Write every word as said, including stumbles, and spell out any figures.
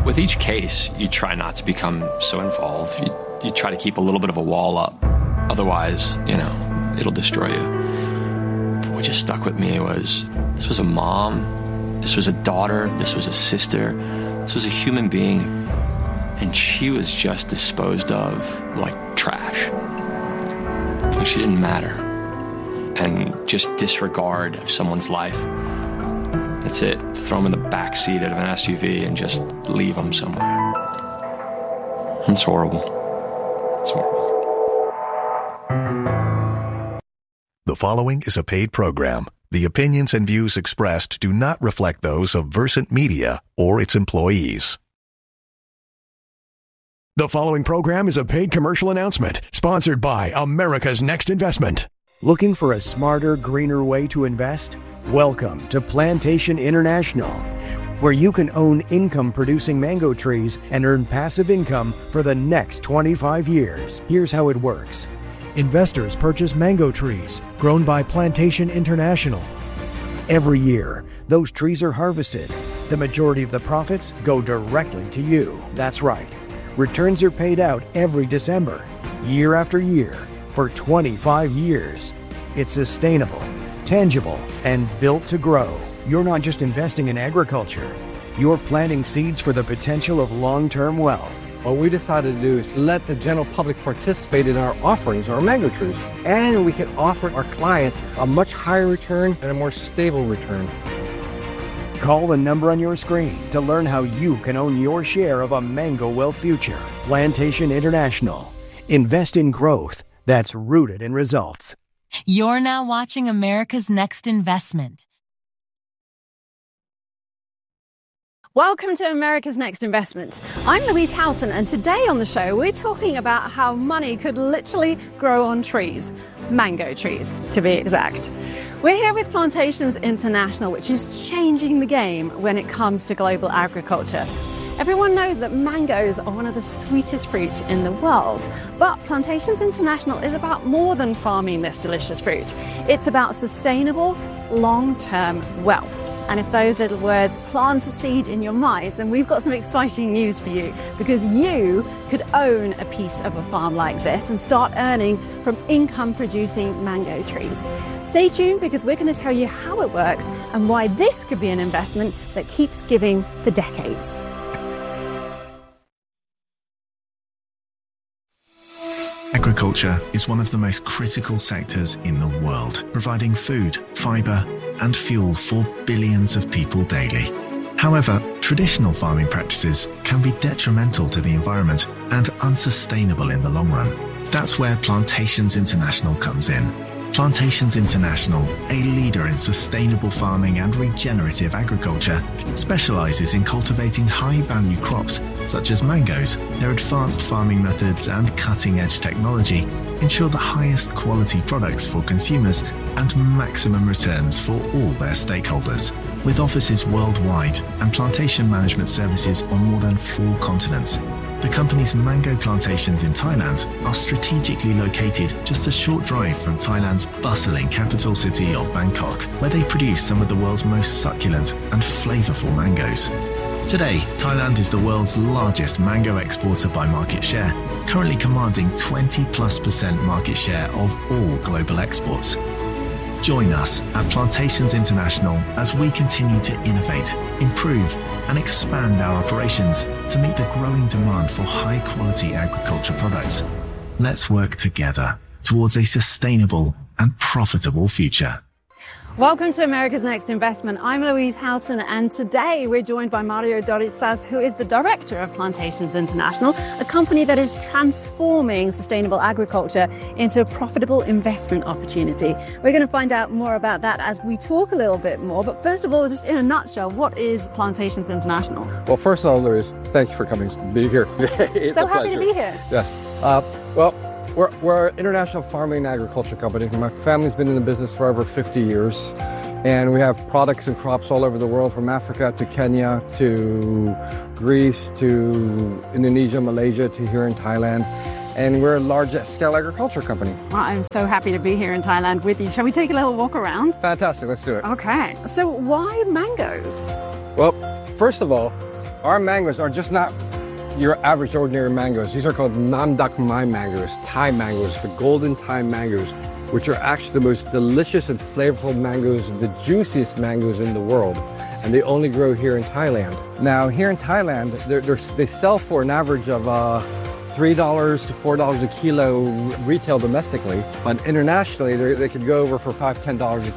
With each case, you try not to become so involved. You, you try to keep a little bit of a wall up. Otherwise, you know, it'll destroy you. But what just stuck with me was, this was a mom, this was a daughter, this was a sister, this was a human being, and she was just disposed of like trash. Like she didn't matter. And just disregard of someone's life. That's it. Throw them in the back seat of an S U V and just leave them somewhere. It's horrible. It's horrible. The following is a paid program. The opinions and views expressed do not reflect those of Versant Media or its employees. The following program is a paid commercial announcement sponsored by America's Next Investment. Looking for a smarter, greener way to invest? Welcome to Plantation International, where you can own income-producing mango trees and earn passive income for the next twenty-five years. Here's how it works. Investors purchase mango trees grown by Plantation International. Every year, those trees are harvested. The majority of the profits go directly to you. That's right. Returns are paid out every December, year after year, for twenty-five years. It's sustainable, tangible, and built to grow. You're not just investing in agriculture. You're planting seeds for the potential of long-term wealth. What we decided to do is let the general public participate in our offerings, our mango trees. And we can offer our clients a much higher return and a more stable return. Call the number on your screen to learn how you can own your share of a mango wealth future. Plantation International. Invest in growth that's rooted in results. You're now watching America's Next Investment. Welcome to America's Next Investment. I'm Louise Houghton, and today on the show we're talking about how money could literally grow on trees. Mango trees, to be exact. We're here with Plantations International, which is changing the game when it comes to global agriculture. Everyone knows that mangoes are one of the sweetest fruit in the world, but Plantations International is about more than farming this delicious fruit. It's about sustainable, long-term wealth. And if those little words plant a seed in your mind, then we've got some exciting news for you, because you could own a piece of a farm like this and start earning from income-producing mango trees. Stay tuned, because we're going to tell you how it works and why this could be an investment that keeps giving for decades. Agriculture is one of the most critical sectors in the world, providing food, fibre, and fuel for billions of people daily. However, traditional farming practices can be detrimental to the environment and unsustainable in the long run. That's where Plantations International comes in. Plantations International, a leader in sustainable farming and regenerative agriculture, specializes in cultivating high-value crops such as mangoes. Their advanced farming methods and cutting-edge technology ensure the highest quality products for consumers and maximum returns for all their stakeholders. With offices worldwide and plantation management services on more than four continents, the company's mango plantations in Thailand are strategically located just a short drive from Thailand's bustling capital city of Bangkok, where they produce some of the world's most succulent and flavorful mangoes. Today, Thailand is the world's largest mango exporter by market share, currently commanding twenty plus percent market share of all global exports. Join us at Plantations International as we continue to innovate, improve, and expand our operations to meet the growing demand for high-quality agriculture products. Let's work together towards a sustainable and profitable future. Welcome to America's Next Investment. I'm Louise Houghton, and today we're joined by Mario Doritsas, who is the director of Plantations International, a company that is transforming sustainable agriculture into a profitable investment opportunity. We're going to find out more about that as we talk a little bit more. But first of all, just in a nutshell, what is Plantations International? Well, first of all, Louise, thank you for coming to be here. It's so a happy pleasure. to be here. Yes. Uh, well, We're, we're an international farming and agriculture company. My family's been in the business for over fifty years, and we have products and crops all over the world, from Africa to Kenya to Greece to Indonesia, Malaysia to here in Thailand. And we're a large-scale agriculture company. Well, I'm so happy to be here in Thailand with you. Shall we take a little walk around? Fantastic, let's do it. Okay, so why mangoes? Well, first of all, Our mangoes are just not your average ordinary mangoes. These are called Nam Dak Mai mangoes, Thai mangoes, the golden Thai mangoes, which are actually the most delicious and flavorful mangoes, the juiciest mangoes in the world. And they only grow here in Thailand. Now, here in Thailand, they're, they're, they sell for an average of uh, three dollars to four dollars a kilo retail domestically, but internationally, they could go over for five, ten dollars a